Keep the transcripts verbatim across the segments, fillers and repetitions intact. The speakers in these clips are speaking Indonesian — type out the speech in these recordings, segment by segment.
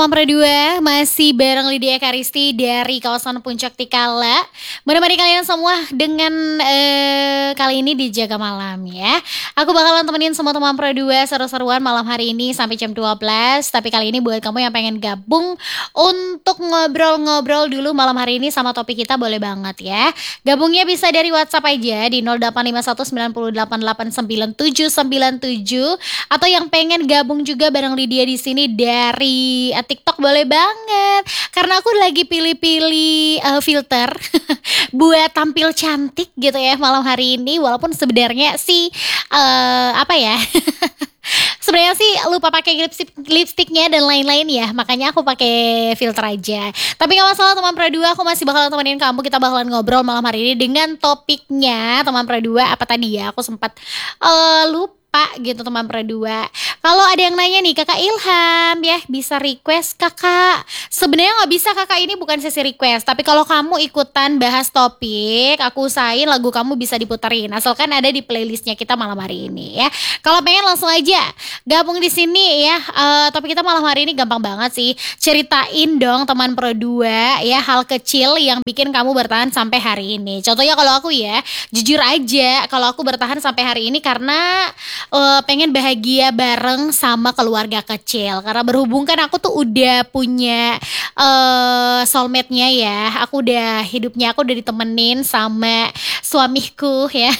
teman berdua, masih bareng Lydia Karisti dari kawasan Puncak Tikala. Menemani kalian semua dengan eh, kali ini di Jaga Malam ya. Aku bakalan temenin semua teman berdua seru-seruan malam hari ini sampai jam dua belas. Tapi kali ini buat kamu yang pengen gabung untuk ngobrol-ngobrol dulu malam hari ini sama topik kita, boleh banget ya. Gabungnya bisa dari WhatsApp aja di nol delapan lima satu sembilan delapan delapan sembilan tujuh sembilan tujuh, atau yang pengen gabung juga bareng Lydia di sini dari uh, TikTok, boleh banget. Karena aku lagi pilih-pilih uh, filter buat tampil cantik gitu ya malam hari ini. Walaupun sebenarnya sih uh, apa ya? Sebenarnya sih lupa pakai lipstick lipstiknya dan lain-lain ya, makanya aku pakai filter aja. Tapi nggak masalah teman Pradua, aku masih bakalan temenin kamu. Kita bakalan ngobrol malam hari ini dengan topiknya teman Pradua. Apa tadi ya? Aku sempat uh, lupa gitu teman Pradua. Kalau ada yang nanya nih, Kakak Ilham ya bisa request Kakak. Sebenarnya nggak bisa Kakak, ini bukan sesi request. Tapi kalau kamu ikutan bahas topik, aku usahain lagu kamu bisa diputerin. Asalkan ada di playlistnya kita malam hari ini ya. Kalau pengen langsung aja gabung di sini ya. Uh, topik kita malam hari ini gampang banget sih. Ceritain dong teman Pradua ya hal kecil yang bikin kamu bertahan sampai hari ini. Contohnya kalau aku ya, jujur aja kalau aku bertahan sampai hari ini karena uh, pengen bahagia bareng sama keluarga kecil. Karena berhubung kan aku tuh udah punya uh, soulmate-nya ya. Aku udah hidupnya aku udah ditemenin sama suamiku ya.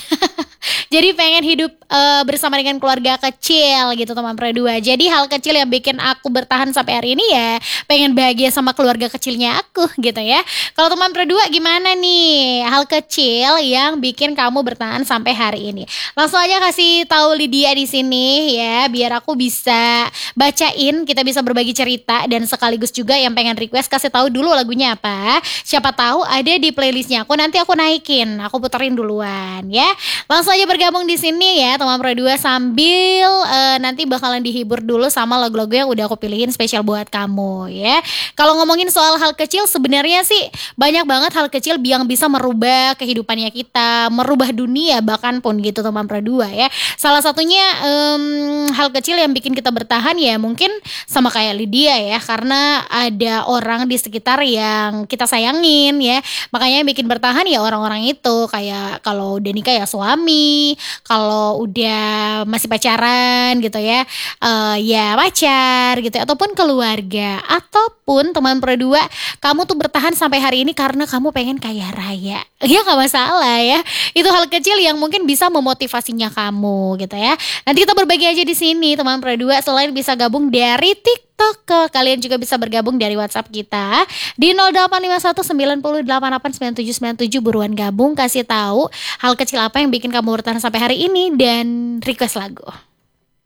Jadi pengen hidup uh, bersama dengan keluarga kecil gitu teman Pradua. Jadi hal kecil yang bikin aku bertahan sampai hari ini ya pengen bahagia sama keluarga kecilnya aku gitu ya. Kalau teman Pradua gimana nih hal kecil yang bikin kamu bertahan sampai hari ini? Langsung aja kasih tahu Lydia di sini ya, biar aku bisa bacain, kita bisa berbagi cerita, dan sekaligus juga yang pengen request kasih tahu dulu lagunya apa. Siapa tahu ada di playlistnya aku, nanti aku naikin, aku puterin duluan ya. Langsung aja bergabung di sini ya teman Pradua, sambil uh, nanti bakalan dihibur dulu sama lagu-lagu yang udah aku pilihin spesial buat kamu ya. Kalau ngomongin soal hal kecil, sebenarnya sih banyak banget hal kecil yang bisa merubah kehidupannya kita, merubah dunia bahkan pun gitu teman Pradua ya. Salah satunya um, hal kecil yang bikin kita bertahan ya mungkin sama kayak Lydia ya, karena ada orang di sekitar yang kita sayangin ya. Makanya yang bikin bertahan ya orang-orang itu. Kayak kalau udah nikah ya suami, kalau udah masih pacaran gitu ya, uh, ya pacar gitu ya, ataupun keluarga, ataupun teman Pradua, kamu tuh bertahan sampai hari ini karena kamu pengen kaya raya. Ya nggak masalah ya. Itu hal kecil yang mungkin bisa memotivasinya kamu gitu ya. Nanti kita berbagi aja di sini teman Pradua. Selain bisa gabung dari TikTok, kalian juga bisa bergabung dari WhatsApp kita di nol delapan lima satu sembilan delapan delapan sembilan tujuh sembilan tujuh. Buruan gabung, kasih tahu hal kecil apa yang bikin kamu bertahan sampai hari ini dan request lagu.